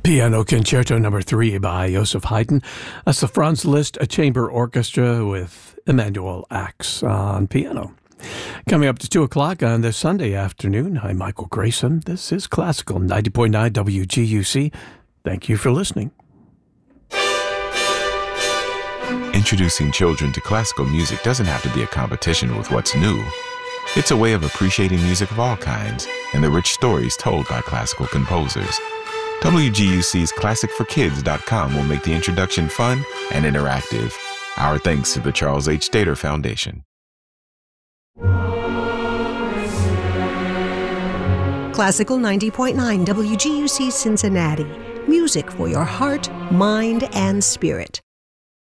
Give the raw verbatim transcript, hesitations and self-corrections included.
Piano Concerto Number Three by Joseph Haydn. That's the Franz Liszt a Chamber Orchestra with Emanuel Ax on piano. Coming up to two o'clock on this Sunday afternoon, I'm Michael Grayson. This is Classical ninety point nine W G U C. Thank you for listening. Introducing children to classical music doesn't have to be a competition with what's new. It's a way of appreciating music of all kinds and the rich stories told by classical composers. W G U C's classic for kids dot com will make the introduction fun and interactive. Our thanks to the Charles H. Stater Foundation. Classical ninety point nine W G U C Cincinnati. Music for your heart, mind, and spirit.